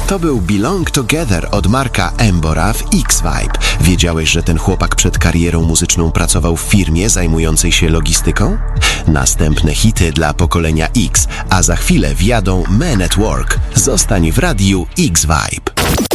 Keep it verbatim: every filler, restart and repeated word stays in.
To był Belong Together od Marka Embora w X-Vibe. Wiedziałeś, że ten chłopak przed karierą muzyczną pracował w firmie zajmującej się logistyką? Następne hity dla pokolenia X, a za chwilę wjadą Men at Work. Zostań w radiu X-Vibe.